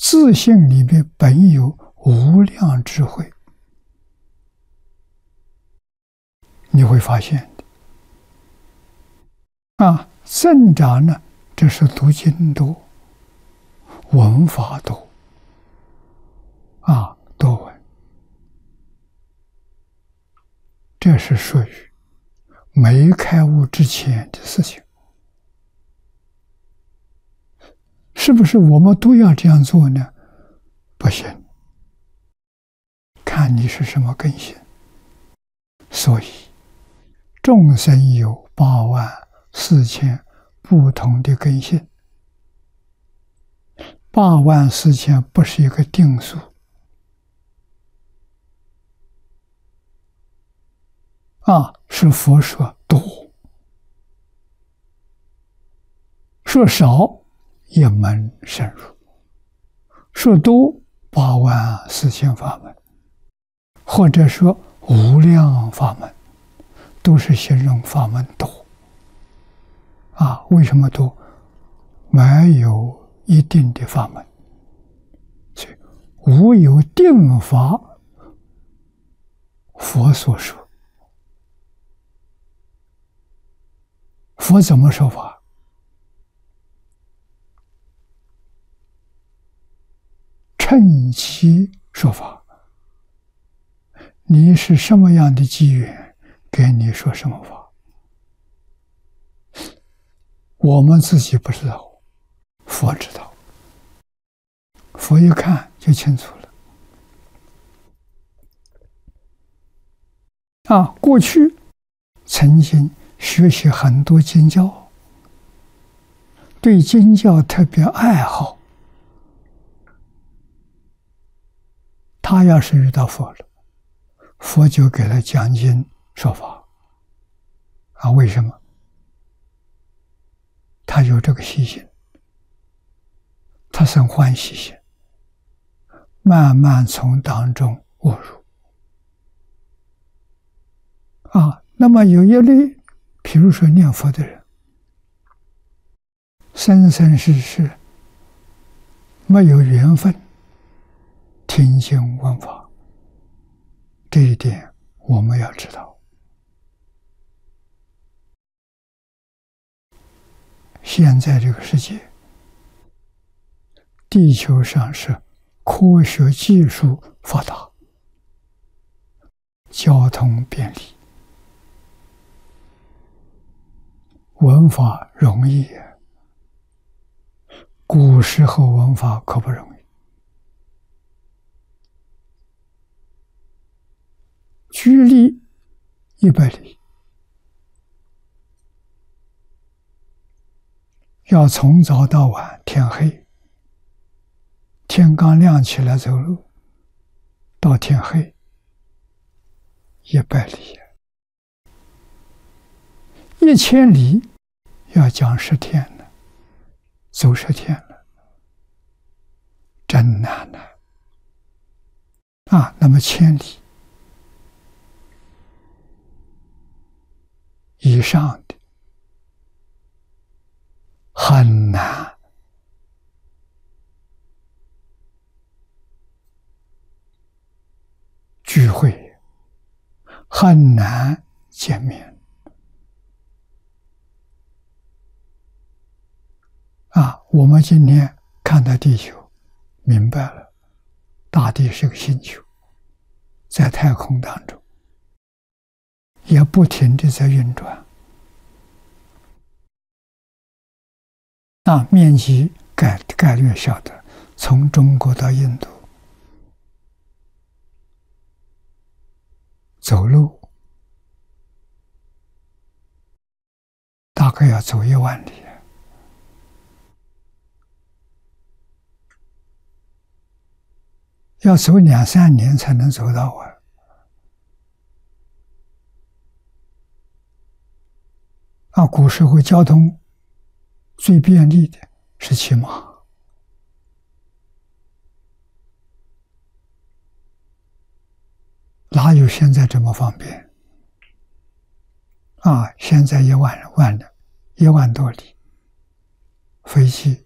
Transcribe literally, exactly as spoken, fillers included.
自性里面本有无量智慧，你会发现的啊，增长呢，这是读经多，闻法多啊，多闻，这是属于没开悟之前的事情。是不是我们都要这样做呢？不行，看你是什么根性。所以众生有八万四千不同的根性，八万四千不是一个定数啊，是佛说多，说少一门深入，说多八万四千法门，或者说无量法门，都是形容法门多啊。为什么多？没有一定的法门，所以无有定法，佛所说。佛怎么说法？趁机说法。你是什么样的机缘，给你说什么法？我们自己不知道，佛知道。佛一看就清楚了。啊，过去曾经学习很多经教，对经教特别爱好。他要是遇到佛了，佛就给他讲经说法。啊，为什么？他有这个习性，他生欢喜心，慢慢从当中悟入。啊，那么有一类，比如说念佛的人，生生世世没有缘分听经闻法，这一点我们要知道。现在这个世界，地球上是科学技术发达，交通便利，闻法容易，古时候闻法可不容易。距离一百里，要从早到晚，天黑，天刚亮起来走路，到天黑，一百里，一千里要讲十天了，走十天了，真难呐！啊，那么千里以上的很难。聚会，很难见面。啊，我们今天看到地球，明白了，大地是个星球，在太空当中，也不停地在运转。啊，面积概概略晓得，从中国到印度，走路大概要走一万里，要走两三年才能走到啊。啊，古时候交通最便利的是骑马，哪有现在这么方便？啊，现在一万万了，一万多里，飞机